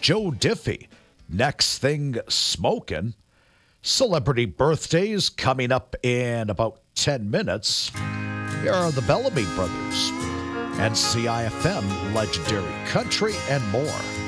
Joe Diffie. Next Thing Smokin'. Celebrity birthdays coming up in about 10 minutes. Here are the Bellamy Brothers. And CIFM, Legendary Country, and more.